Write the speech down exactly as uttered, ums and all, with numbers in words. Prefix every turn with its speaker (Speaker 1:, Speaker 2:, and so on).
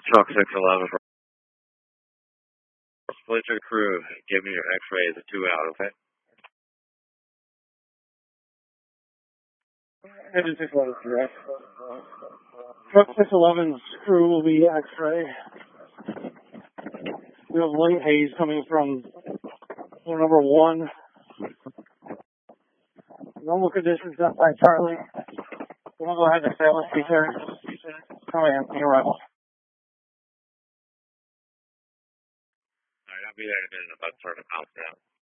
Speaker 1: Truck six eleven. Split your crew. Give me your x-rays at two out, okay?
Speaker 2: Engine six eleven, correct. Truck six eleven's crew will be x-ray. We have light haze coming from floor number one. Normal conditions set by Charlie. We'll go ahead and establish feature. Coming in, on arrival.
Speaker 1: Alright, I'll be there in a minute. I'm about to start to bounce now.